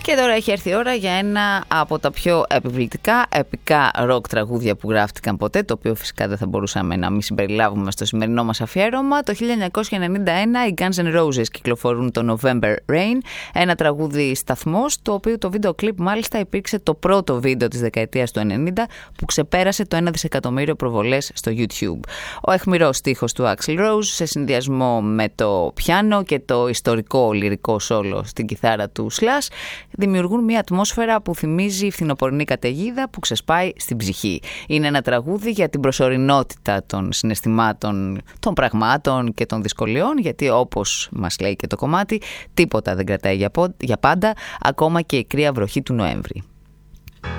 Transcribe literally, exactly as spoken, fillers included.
Και τώρα έχει έρθει η ώρα για ένα από τα πιο επιβλητικά, επικά ροκ τραγούδια που γράφτηκαν ποτέ, το οποίο φυσικά δεν θα μπορούσαμε να μην συμπεριλάβουμε στο σημερινό μας αφιέρωμα. Το χίλια εννιακόσια ενενήντα ένα οι Guns N' Roses κυκλοφορούν το November Rain, ένα τραγούδι σταθμός, το οποίο το βίντεο κλιπ μάλιστα υπήρξε το πρώτο βίντεο της δεκαετίας του ενενήντα που ξεπέρασε το ένα δισεκατομμύριο προβολές στο YouTube. Ο αιχμηρός στίχος του Axl Rose σε συνδυασμό με το πιάνο και το ιστορικό λυρικό σόλο στην κιθάρα του Slash δημιουργούν μια ατμόσφαιρα που θυμίζει φθινοπορεινή καταιγίδα που ξεσπάει στην ψυχή. Είναι ένα τραγούδι για την προσωρινότητα των συναισθημάτων, των πραγμάτων και των δυσκολιών, γιατί όπως μας λέει και το κομμάτι, τίποτα δεν κρατάει για πάντα, ακόμα και η κρύα βροχή του Νοέμβρη.